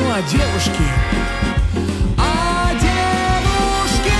о девушке, о девушке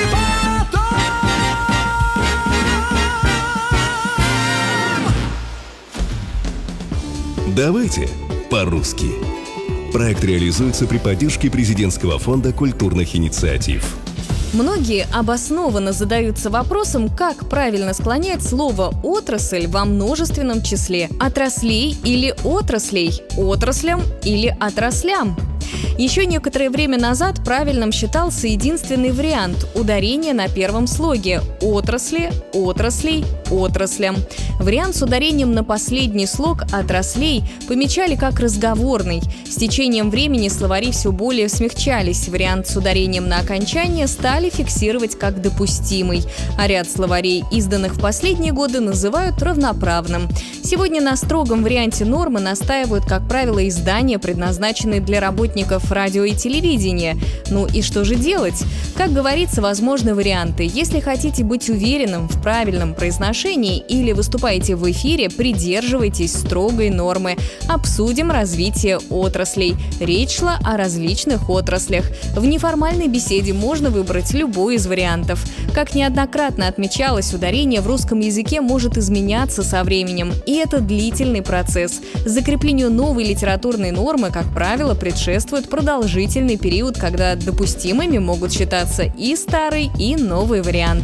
потом. Давайте по-русски. Проект реализуется при поддержке Президентского фонда культурных инициатив. Многие обоснованно задаются вопросом, как правильно склонять слово «отрасль» во множественном числе. Отраслей или отраслей, отраслям или отраслям. Еще некоторое время назад правильным считался единственный вариант – ударение на первом слоге – отрасли, отраслей, отраслям. Вариант с ударением на последний слог «отраслей» помечали как разговорный. С течением времени словари все более смягчались. Вариант с ударением на окончание стали фиксировать как допустимый. А ряд словарей, изданных в последние годы, называют равноправным. Сегодня на строгом варианте нормы настаивают, как правило, издания, предназначенные для работников радио и телевидения. Ну и что же делать? Как говорится, возможны варианты. Если хотите быть уверенным в правильном произношении или выступаете в эфире, придерживайтесь строгой нормы. Обсудим развитие отраслей. Речь шла о различных отраслях. В неформальной беседе можно выбрать любой из вариантов. Как неоднократно отмечалось, ударение в русском языке может изменяться со временем, и это длительный процесс. Закреплению новой литературной нормы, как правило, предшествует продолжительный период, когда допустимыми могут считаться и старый, и новый вариант.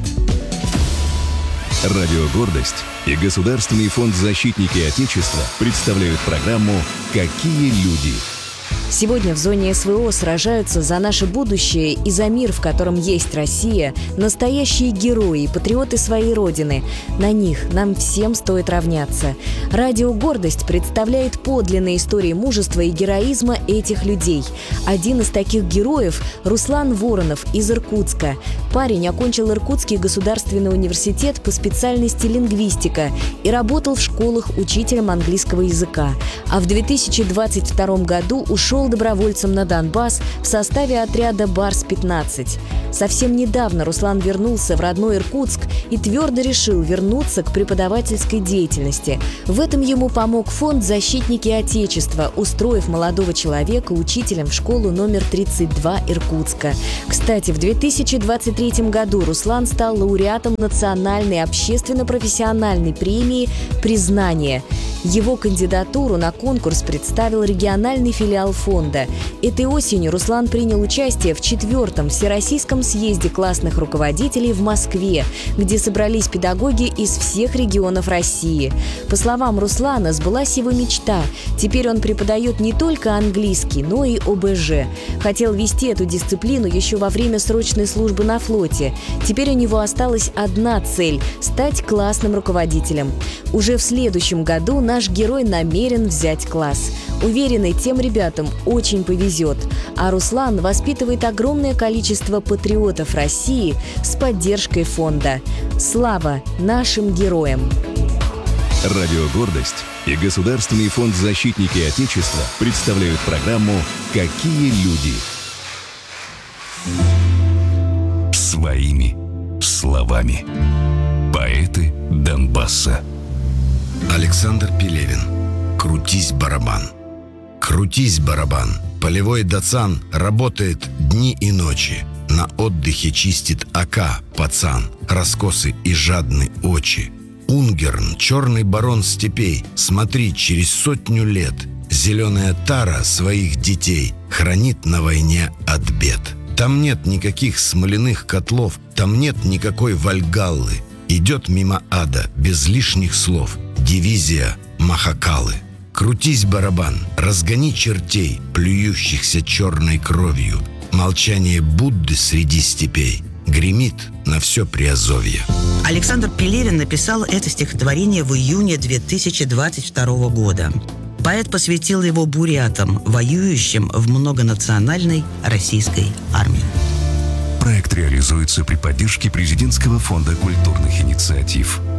Радио «Гордость» и Государственный фонд «Защитники Отечества» представляют программу «Какие люди?». Сегодня в зоне СВО сражаются за наше будущее и за мир, в котором есть Россия, настоящие герои и патриоты своей Родины. На них нам всем стоит равняться. Радио «Гордость» представляет подлинные истории мужества и героизма этих людей. Один из таких героев – Руслан Воронов из Иркутска. Парень окончил Иркутский государственный университет по специальности лингвистика и работал в школах учителем английского языка. А в 2022 году ушел добровольцем на Донбасс в составе отряда «Барс-15». Совсем недавно Руслан вернулся в родной Иркутск и твердо решил вернуться к преподавательской деятельности. В этом ему помог фонд «Защитники Отечества», устроив молодого человека учителем в школу номер 32 Иркутска. Кстати, в 2023 году Руслан стал лауреатом национальной общественно-профессиональной премии «Признание». Его кандидатуру на конкурс представил региональный филиал фонда. Этой осенью Руслан принял участие в 4-м Всероссийском съезде классных руководителей в Москве, где собрались педагоги из всех регионов России. По словам Руслана, сбылась его мечта. Теперь он преподает не только английский, но и ОБЖ. Хотел вести эту дисциплину еще во время срочной службы на флоте. Теперь у него осталась одна цель – стать классным руководителем. Уже в следующем году наш герой намерен взять класс. Уверенный, тем ребятам очень повезет. А Руслан воспитывает огромное количество патриотов России с поддержкой фонда. Слава нашим героям! Радио «Гордость» и Государственный фонд «Защитники Отечества» представляют программу «Какие люди?». Своими словами. Поэты Донбасса. Александр Пелевин. «Крутись, барабан». Крутись, барабан. Полевой дацан работает дни и ночи. На отдыхе чистит АК, пацан, раскосы и жадны очи. Унгерн, черный барон степей, смотри, через 100 лет зеленая тара своих детей хранит на войне от бед. Там нет никаких смоляных котлов, там нет никакой Вальгаллы. Идет мимо ада без лишних слов дивизия Махакалы. Крутись, барабан, разгони чертей, плюющихся черной кровью. Молчание Будды среди степей гремит на все Приазовье. Александр Пелевин написал это стихотворение в июне 2022 года. Поэт посвятил его бурятам, воюющим в многонациональной российской армии. Проект реализуется при поддержке Президентского фонда культурных инициатив.